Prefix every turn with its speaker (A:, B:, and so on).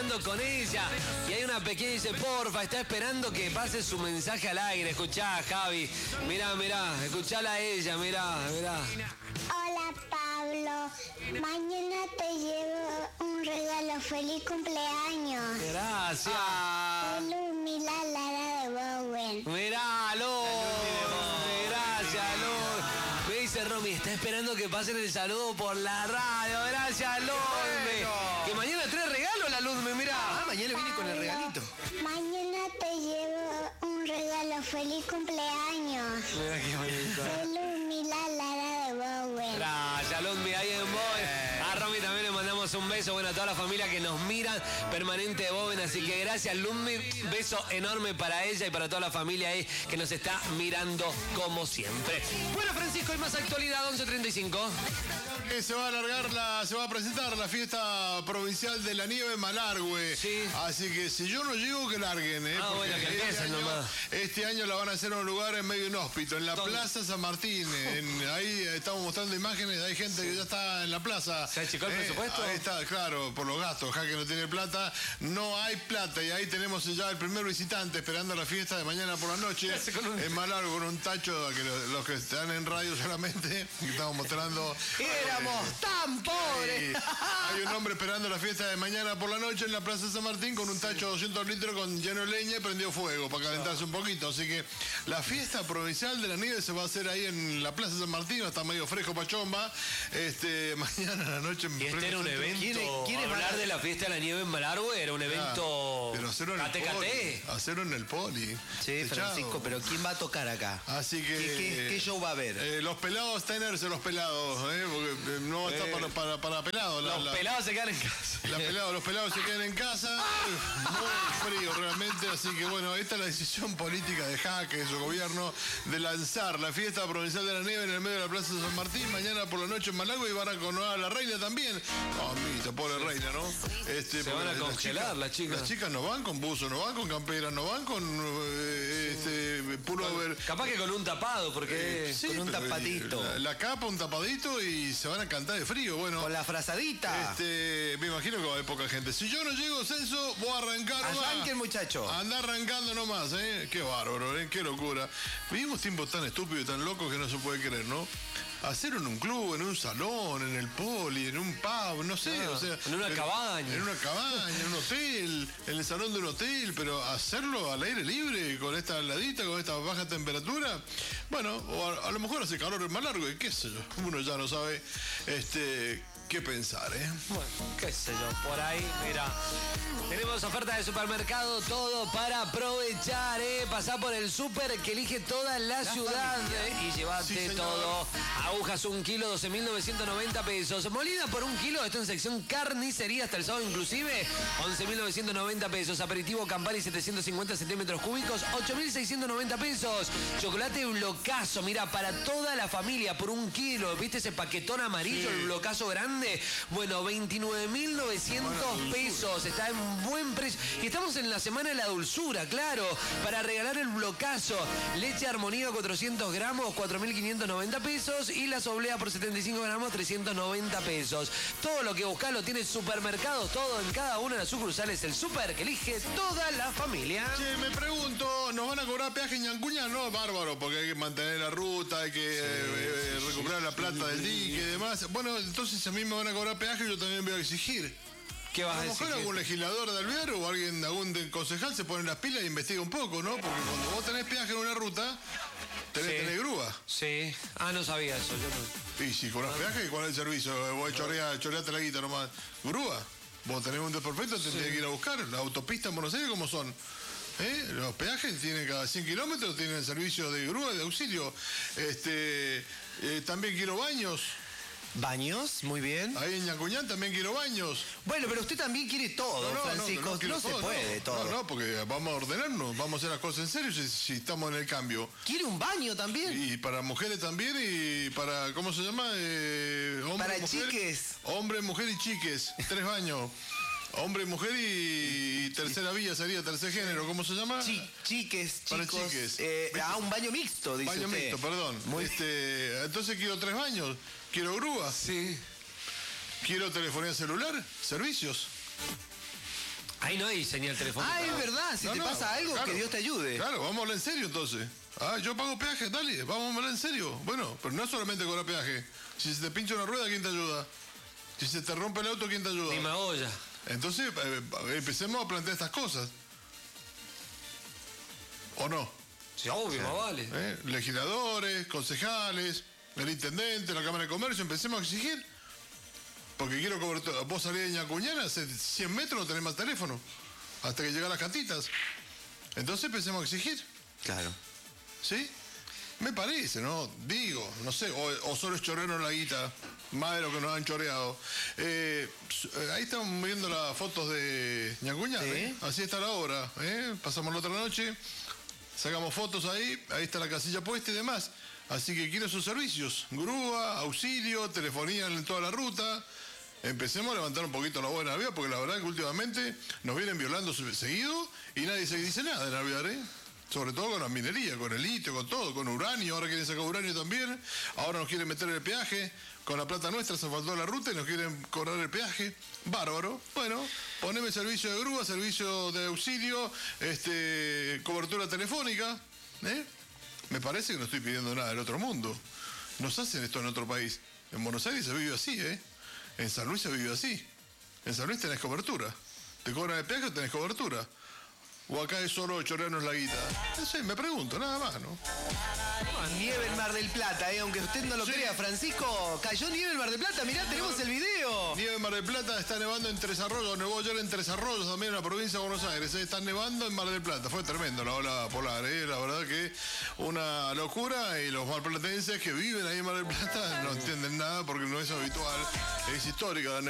A: hablando con ella. Y hay una pequeña, dice, porfa, está esperando que pase su mensaje al aire. Escuchá, Javi. Mirá, escuchala a ella, mirá.
B: Hola, Pablo. Mañana te llevo un regalo. Feliz cumpleaños.
A: Gracias.
B: Luz Mila Lara de Bowen.
A: Mirá, Luz. Gracias, Luz. Me dice Romy, está esperando que pasen el saludo por la radio. Gracias, Luz. Que mañana trae regalo la Luz, mirá.
C: Mañana viene con el regalito.
B: Mañana te llevo un regalo. Feliz cumpleaños.
A: Mirá qué bonito.
B: Luz Mila Lara de Bowen.
A: Gracias, Luzmi, ahí en Bowen. A Romy también le mandamos un beso. Bueno, a toda la familia que nos mira permanente de Bowen. Así que gracias, Luzmi. Beso enorme para ella y para toda la familia ahí que nos está mirando como siempre. Bueno, Francisco, hay más actualidad, 11:35.
D: Se va a alargar se va a presentar la fiesta provincial de la nieve en Malargüe.
A: Sí.
D: Así que si yo no llego, que larguen,
A: Ah, bueno, que empiecen nomás.
D: Este año la van a hacer en un lugar en medio inhóspito, en la Plaza San Martín. Ahí estamos mostrando imágenes, hay gente que ya está en la plaza.
A: ¿Se achicó el presupuesto?
D: Ahí está, claro, por los gastos. Jaque no tiene plata, no hay plata. Y ahí tenemos ya el primer visitante esperando la fiesta de mañana por la noche. En Malargüe, con un tacho, que los que están en radio solamente, que estamos mostrando.
C: Éramos tan pobres.
D: Hay un hombre esperando la fiesta de mañana por la noche en la Plaza San Martín con un tacho de 200 litros lleno de leña y prendió fuego para calentarse un poquito. Así que la fiesta provincial de la nieve se va a hacer ahí en la Plaza San Martín. Está medio fresco pachomba. Mañana a la noche.
A: Y este era un evento. ¿Quiere hablar de la fiesta de la nieve en Malargüe? Era un evento.
D: Pero hacerlo en el poli. Hacerlo en el poli.
C: Sí, Francisco, pero ¿quién va a tocar acá?
D: Así que.
C: ¿Qué show va a haber?
D: Los pelados, tenerse los pelados, porque no está para pelados.
A: Los pelados se quedan en casa.
D: Los pelados se quedan en casa. Muy frío realmente. Así que bueno, esta es la decisión política de Jaque, de su gobierno, de lanzar la fiesta provincial de la nieve en el medio de la Plaza de San Martín. Mañana por la noche en Malargüe y van a coronar a la reina también. Mamita, pobre reina, ¿no?
A: Se van a congelar las chicas.
D: Las chicas no van con buzo, no van con campera, no van con pullover.
A: Capaz que con un tapado, porque
C: con un tapadito.
D: La capa, un tapadito y se van a cantar de frío. Bueno,
C: con la frazadita.
D: Me imagino que va a haber poca gente. Si yo no llego, Celso, voy a arrancar.
C: Arranque, muchacho.
D: Anda arrancando nomás, Qué bárbaro, qué locura. Vivimos tiempos tan estúpidos y tan locos que no se puede creer, ¿no? Hacerlo en un club, en un salón, en el poli, en un pub, no sé, o sea...
A: En una cabaña.
D: En una cabaña, en un hotel, en el salón de un hotel, pero hacerlo al aire libre, con esta heladita, con esta baja temperatura, bueno, o a lo mejor hace calor más largo, y qué sé yo, uno ya no sabe qué pensar,
A: Bueno, qué sé yo, por ahí, mira. Tenemos ofertas de supermercado, todo para aprovechar, Pasá por el súper que elige toda la ciudad, y llevate todo. Agujas 1 kilo, 12.990 pesos. Molida por 1 kilo, esto en sección carnicería hasta el sábado inclusive, 11.990 pesos. Aperitivo Campari 750 centímetros cúbicos, 8.690 pesos. Chocolate Blocazo, mira, para toda la familia por 1 kilo. ¿Viste ese paquetón amarillo, el Blocazo grande? Bueno, 29.900 pesos. Está en buen precio. Y estamos en la semana de la dulzura, claro, para regalar el Blocazo. Leche Armonía 400 gramos, 4.590 pesos. Y la soblea por 75 gramos, 390 pesos. Todo lo que buscás lo tiene Supermercados, todo en cada una de las sucursales. El súper que elige toda la familia.
D: Che, me pregunto, ¿nos van a cobrar peaje en Ñancuña? No, bárbaro, porque hay que mantener la ruta, hay que recuperar la plata del dique y demás. Bueno, entonces a mí me van a cobrar peaje, yo también voy a exigir.
A: ¿Qué vas a decir?
D: A lo mejor algún legislador de Alvear o algún concejal se pone las pilas e investiga un poco, ¿no? Porque cuando vos tenés peaje en una ruta, tenés grúa.
A: Sí. Ah, no sabía eso. Yo no.
D: Y si cobras peaje, ¿cuál es el servicio? Vos choreate la guita nomás. ¿Grúa? Vos tenés un desperfecto, te tenés que ir a buscar. Las autopistas en Buenos Aires, ¿cómo son? Los peajes tienen cada 100 kilómetros, tienen el servicio de grúa, de auxilio. También quiero baños.
C: ¿Baños? Muy bien.
D: Ahí en Ñancuñán también quiero baños.
C: Bueno, pero usted también quiere todo, Francisco. No se puede todo.
D: No, porque vamos a ordenarnos, vamos a hacer las cosas en serio si estamos en el cambio.
C: ¿Quiere un baño también?
D: Y para mujeres también y para, ¿cómo se llama?
C: Para chiques.
D: Hombre, mujer y chiques. 3 baños. Hombre, mujer y tercera vía sería tercer género, ¿cómo se llama?
C: Chiques,
D: para
C: chicos.
D: Chiques.
C: Un baño mixto, dice
D: baño
C: usted.
D: mixto, perdón. Entonces quiero 3 baños. Quiero grúa.
A: Sí.
D: Quiero telefonía celular, servicios.
A: Ahí no hay señal telefónica.
C: Ah, es verdad, si te pasa algo,
D: claro,
C: que Dios te ayude.
D: Claro, vamos a hablar en serio entonces. Ah, yo pago peaje, dale, vamos a hablar en serio. Bueno, pero no solamente cobrar peaje. Si se te pincha una rueda, ¿quién te ayuda? Si se te rompe el auto, ¿quién te ayuda?
A: Ni Magoya.
D: Entonces, empecemos a plantear estas cosas. ¿O no?
A: Sí, obvio, más vale.
D: Legisladores, concejales, el intendente, la Cámara de Comercio, empecemos a exigir. Porque quiero cobertura. Vos salís de Ñacuñana, hace 100 metros no tenés más teléfono. Hasta que llegan las catitas. Entonces empecemos a exigir.
C: Claro.
D: ¿Sí? Me parece, ¿no? Digo, no sé, o solo es chorrero en la guita, más de lo que nos han choreado. Ahí estamos viendo las fotos de Ñacuñana,
C: ¿Sí?
D: Así está la obra, Pasamos la otra noche, sacamos fotos ahí está la casilla puesta y demás. Así que quiero esos servicios, grúa, auxilio, telefonía en toda la ruta. Empecemos a levantar un poquito la buena vida, porque la verdad que últimamente nos vienen violando seguido y nadie se dice nada de Navidad, Sobre todo con la minería, con el litio, con todo, con uranio, ahora quieren sacar uranio también, ahora nos quieren meter el peaje, con la plata nuestra se faltó la ruta y nos quieren cobrar el peaje, bárbaro. Bueno, poneme servicio de grúa, servicio de auxilio, cobertura telefónica, Me parece que no estoy pidiendo nada del otro mundo. Nos hacen esto en otro país. En Buenos Aires se vive así, En San Luis se vive así. En San Luis tenés cobertura. Te cobran el peaje, tenés cobertura. O acá es solo chorrearnos la guita. No sé, me pregunto, nada más, ¿no?
C: Nieve en Mar del Plata, aunque usted no lo crea, Francisco. Cayó nieve en Mar del Plata, mirá, tenemos el video.
D: Nieve en Mar del Plata, está nevando en Tres Arroyos, nevó ayer en Tres Arroyos, también en la provincia de Buenos Aires. Está nevando en Mar del Plata, fue tremendo la ola polar, La verdad que una locura, y los marplatenses que viven ahí en Mar del Plata no entienden nada porque no es habitual, es histórica la